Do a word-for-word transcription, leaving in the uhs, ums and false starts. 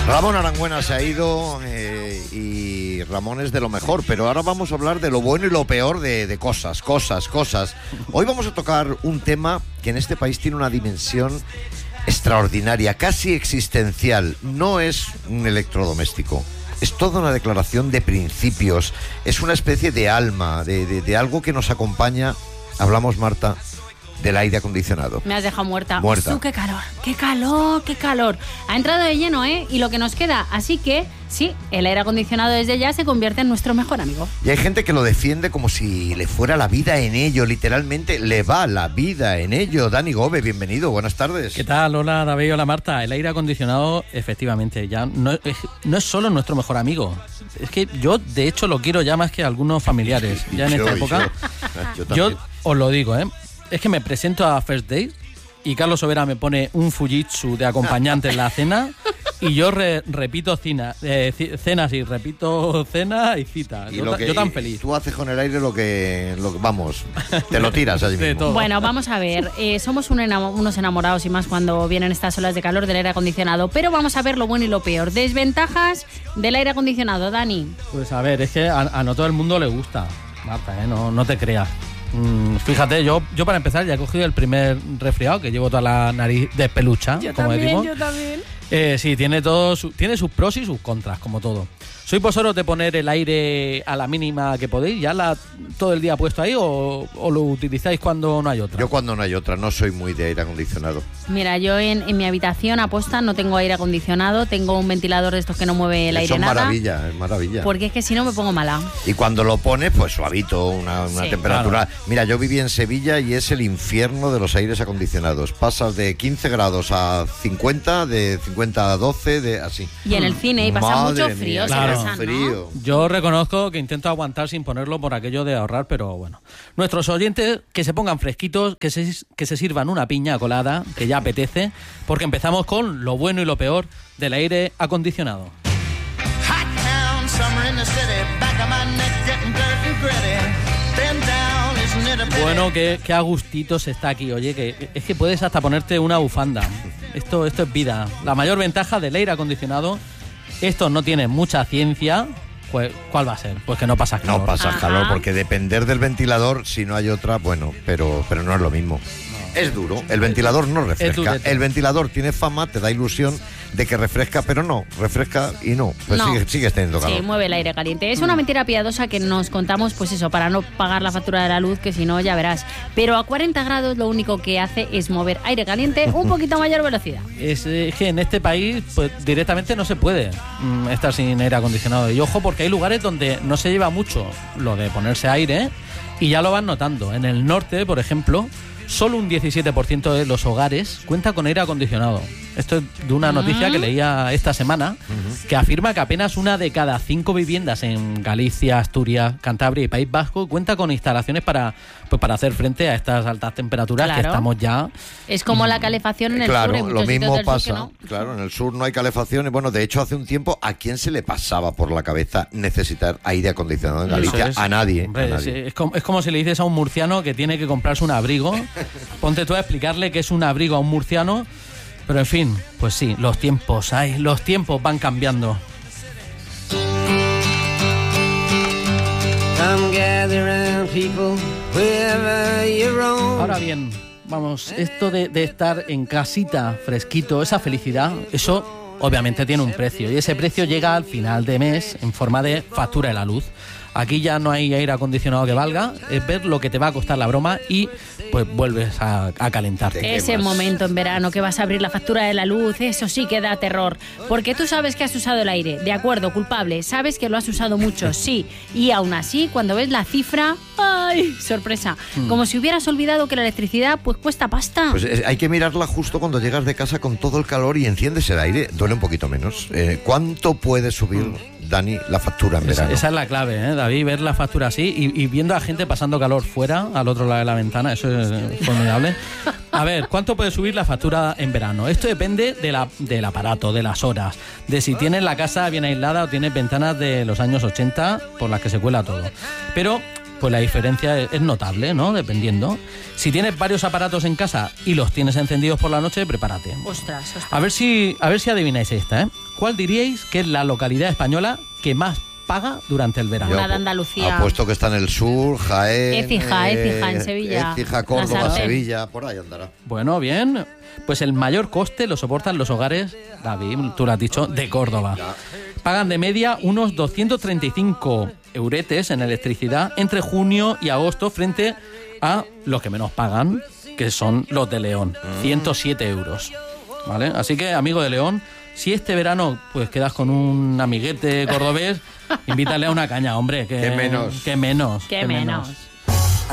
Ramón Arangüena se ha ido eh, y Ramón es de lo mejor, pero ahora vamos a hablar de lo bueno y lo peor de, de cosas, cosas, cosas. Hoy vamos a tocar un tema que en este país tiene una dimensión extraordinaria, casi existencial. No es un electrodoméstico, es toda una declaración de principios, es una especie de alma, de, de, de algo que nos acompaña. Hablamos, Marta, del aire acondicionado. Me has dejado muerta. Muerta. ¡Uh, qué calor! ¡Qué calor! ¡Qué calor! Ha entrado de lleno, ¿eh? Y lo que nos queda. Así que, sí, el aire acondicionado desde ya se convierte en nuestro mejor amigo. Y hay gente que lo defiende como si le fuera la vida en ello. Literalmente le va la vida en ello. Dani Gobe, bienvenido. Buenas tardes. ¿Qué tal? Hola, David. Hola, Marta. El aire acondicionado, efectivamente, ya no es, no es solo nuestro mejor amigo. Es que yo, de hecho, lo quiero ya más que algunos familiares. Ya en yo, esta época. Yo, yo, yo os lo digo, ¿eh? Es que me presento a First Dates y Carlos Sobera me pone un Fujitsu de acompañante en la cena y yo re, repito cena, eh, cenas y repito cena y cita. Y yo, lo que, yo tan feliz. Tú haces con el aire lo que, lo que vamos, te lo tiras allí mismo. Todo. Bueno, vamos a ver, eh, somos un enamo- unos enamorados y más cuando vienen estas olas de calor del aire acondicionado, pero vamos a ver lo bueno y lo peor. Desventajas del aire acondicionado, Dani. Pues a ver, es que a, a no todo el mundo le gusta, Marta, ¿eh? no, no te creas. Mm, fíjate, yo, yo para empezar ya he cogido el primer resfriado, que llevo toda la nariz de pelucha, Yo como también, decimos. yo también. Eh, sí, tiene, todo su, tiene sus pros y sus contras, como todo. ¿Sois vosotros de poner el aire a la mínima que podéis, ya la, todo el día puesto ahí, o, o lo utilizáis cuando no hay otra? Yo cuando no hay otra, no soy muy de aire acondicionado. Mira, yo en, en mi habitación aposta no tengo aire acondicionado, tengo un ventilador de estos que no mueve el Eso aire es nada. maravilla, es maravilla. Porque es que si no me pongo mala. Y cuando lo pones, pues suavito, una, una Sí, temperatura. claro. Mira, yo viví en Sevilla y es el infierno de los aires acondicionados. Pasas de quince grados a cincuenta, de cincuenta a doce, de así. Y en el cine, y pasa Madre mucho frío, mía, se claro. pasan, ¿no? frío. Yo reconozco que intento aguantar sin ponerlo por aquello de ahorrar, pero bueno. Nuestros oyentes que se pongan fresquitos, que se, que se sirvan una piña colada, que ya apetece, porque empezamos con lo bueno y lo peor del aire acondicionado. Bueno, que, que a gustitos está aquí, oye, que es que puedes hasta ponerte una bufanda. Esto, esto es vida. La mayor ventaja del aire acondicionado, esto no tiene mucha ciencia. Pues, ¿cuál va a ser? Pues que no pasas calor. No pasas Ajá. calor, porque depender del ventilador, si no hay otra, bueno, pero, pero no es lo mismo. Es duro, el ventilador no refresca. durete. El ventilador tiene fama, te da ilusión de que refresca, pero no, refresca y no. Pues No. sigue- sigues teniendo calor. Sí, mueve el aire caliente. Es una mentira piadosa que nos contamos, pues eso, para no pagar la factura de la luz, que si no, ya verás. Pero a cuarenta grados lo único que hace es mover aire caliente un poquito a mayor velocidad. Es, eh, que en este país pues directamente no se puede mm, estar sin aire acondicionado. Y ojo, porque hay lugares donde no se lleva mucho lo de ponerse aire y ya lo van notando. En el norte, por ejemplo, solo un diecisiete por ciento de los hogares cuenta con aire acondicionado. Esto es de una noticia que leía esta semana, que afirma que apenas una de cada cinco viviendas en Galicia, Asturias, Cantabria y País Vasco cuenta con instalaciones para, pues, para hacer frente a estas altas temperaturas que Claro. estamos ya... Es como la calefacción en el Claro, sur. Hay lo muchos sitios mismo del sur pasa. que no. Claro, en el sur no hay calefacción. Y bueno, de hecho, hace un tiempo, ¿a quién se le pasaba por la cabeza necesitar aire acondicionado en Galicia? Eso es. A nadie. Hombre, a es, nadie. es como, es como si le dices a un murciano que tiene que comprarse un abrigo. Ponte tú a explicarle qué es un abrigo a un murciano. Pero en fin, pues sí, los tiempos, ay, los tiempos van cambiando. Come gather round, people, wherever you roam. Ahora bien, vamos, esto de, de estar en casita fresquito, esa felicidad, eso obviamente tiene un precio. Y ese precio llega al final de mes en forma de factura de la luz. Aquí ya no hay aire acondicionado que valga, es ver lo que te va a costar la broma y pues vuelves a, a calentarte. Te Ese quemas. momento en verano que vas a abrir la factura de la luz, eso sí que da terror. Porque tú sabes que has usado el aire, de acuerdo, culpable, sabes que lo has usado mucho, sí. Y aún así, cuando ves la cifra, ¡ay! Sorpresa. Como si hubieras olvidado que la electricidad pues cuesta pasta. Pues eh, hay que mirarla justo cuando llegas de casa con todo el calor y enciendes el aire, duele un poquito menos. Eh, ¿Cuánto puede subir, Dani, la factura en Esa, verano? esa es la clave, ¿eh, David? Ver la factura así y, y viendo a gente pasando calor fuera, al otro lado de la ventana, eso es formidable. A ver, ¿cuánto puede subir la factura en verano? Esto depende de la, del aparato, de las horas, de si tienes la casa bien aislada o tienes ventanas de los años ochenta por las que se cuela todo. Pero pues la diferencia es, es notable, ¿no? Dependiendo. Si tienes varios aparatos en casa y los tienes encendidos por la noche, prepárate. Ostras, ostras. A ver si, a ver si adivináis esta, ¿eh? ¿Cuál diríais que es la localidad española que más paga durante el verano? Una de Andalucía. Apuesto que está en el sur, Jaén. Écija, eh, Écija, en Sevilla. Écija, Córdoba, La Sartén. Sevilla, por ahí andará. Bueno, bien. Pues el mayor coste lo soportan los hogares, David, tú lo has dicho, de Córdoba. Pagan de media unos doscientos treinta y cinco euretes en electricidad entre junio y agosto frente a los que menos pagan, que son los de León, ciento siete euros. ¿Vale? Así que, amigo de León, si este verano pues quedas con un amiguete cordobés, invítale a una caña, hombre. Que Qué menos. Que menos. Qué menos.